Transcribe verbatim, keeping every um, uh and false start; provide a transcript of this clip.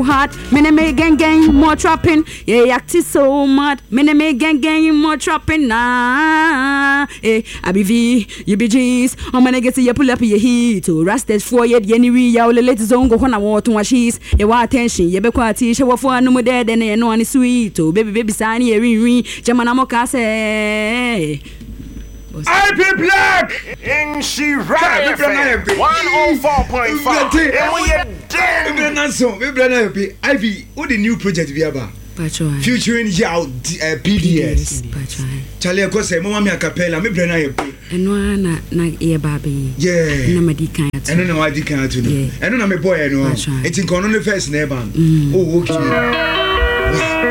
hard. Me me gang gang more trapping. Yeah, act so mad. Me me gang gang more trapping. Nah, eh, I be V, you be G's. I'm gonna get to you pull up your heat. To rasted for you, the anyway, ya will let zone go on a water to cheese. You want attention, you be quite show for no more dead than no one is sweet. To baby baby sign here, ring ring. Jamana Mokase. I be black in she rap one oh four point five. And we are dead. We are so we are Ivy. What the new project we have? Featuring Yao uh, P D S. Charlie, of course, Mama a cappella. Me brana happy. And no na ear baby. Yeah. No me di kan. And no I di kan to no. And no me boy no. It's in Kono the first neighbor. Oh okay.